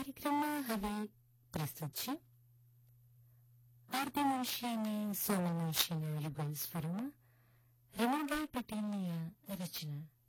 કાર્યક્રમમાં હવે પ્રસ્તુત છે આરતી મુનશી અને સોનલ મુનશીના યુગલ સ્વરોમાં રમણભાઈ પટેલની આ રચના.